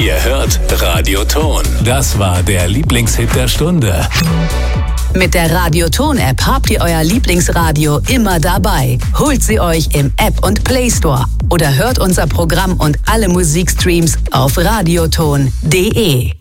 Ihr hört Radioton. Das war der Lieblingshit der Stunde. Mit der Radioton-App habt ihr euer Lieblingsradio immer dabei. Holt sie euch im App und Play Store oder hört unser Programm und alle Musikstreams auf radioton.de.